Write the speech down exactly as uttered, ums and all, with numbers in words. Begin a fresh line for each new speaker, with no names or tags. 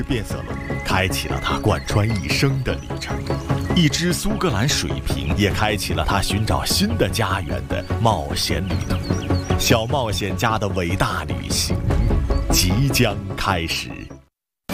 变色龙开启了他贯穿一生的旅程，一只苏格兰水瓶也开启了他寻找新的家园的冒险旅途。小冒险家的伟大旅行即将开始。